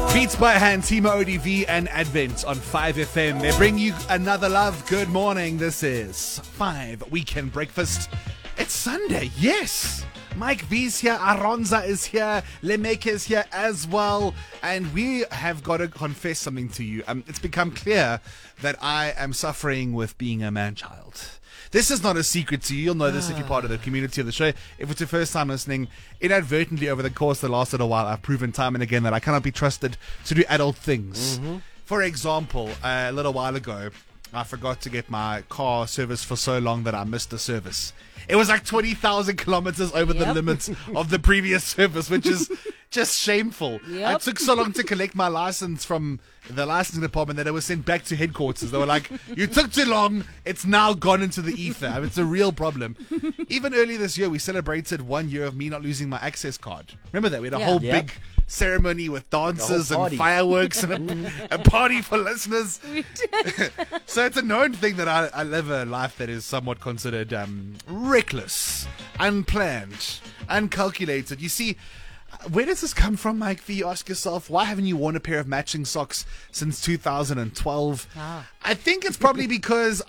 Beats by Hand, Timo ODV and Advent on 5FM. They bring you another love. Good morning. This is 5 Weekend Breakfast. It's Sunday. Yes. Mike V's here. Aronza is here. Lemeke is here as well. And we have got to confess something to you. It's become clear that I am suffering with being a man-child. This is not a secret to you. You'll know this if you're part of the community of the show. If it's your first time listening, inadvertently over the course of the last little while, I've proven time and again that I cannot be trusted to do adult things. For example, a little while ago, I forgot to get my car serviced for so long that I missed the service. It was like 20,000 kilometers over the limit of the previous service, which is just shameful. It took so long to collect my license from the licensing department that it was sent back to headquarters. They were like, you took too long. It's now gone into the ether. I mean, it's a real problem. Even earlier this year, we celebrated 1 year of me not losing my access card. Remember that? We had a whole big ceremony with dances and fireworks and a party for listeners. We did. So it's a known thing that I live a life that is somewhat considered reckless, unplanned, uncalculated. You see, where does this come from, Mike V? You ask yourself, why haven't you worn a pair of matching socks since 2012? I think it's probably because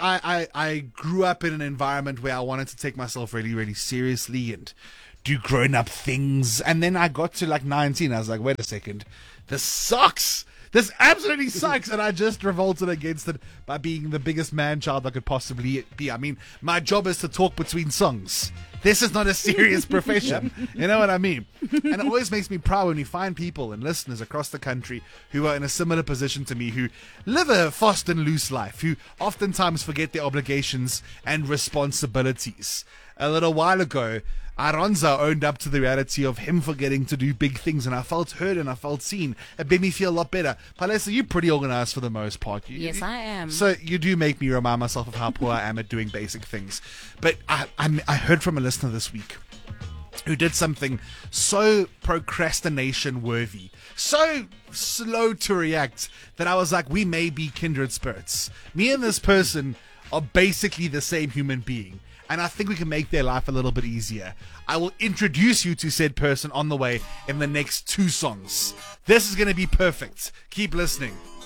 I grew up in an environment where I wanted to take myself really, really seriously and do grown-up things. And then I got to like 19. I was like, wait a second. This sucks. This absolutely sucks. And I just revolted against it by being the biggest man-child I could possibly be. I mean, my job is to talk between songs. This is not a serious profession. You know what I mean? And it always makes me proud when we find people and listeners across the country who are in a similar position to me, who live a fast and loose life, who oftentimes forget their obligations and responsibilities. A little while ago, Aronza owned up to the reality of him forgetting to do big things, and I felt heard and I felt seen. It made me feel a lot better. Palesa, you're pretty organized for the most part. Yes, I am. So you do make me remind myself of how poor I am at doing basic things. But I heard from a listener this week who did something so procrastination worthy, so slow to react, that I was like, we may be kindred spirits. Me and this person are basically the same human being. And I think we can make their life a little bit easier. I will introduce you to said person on the way in the next 2 songs. This is going to be perfect. Keep listening.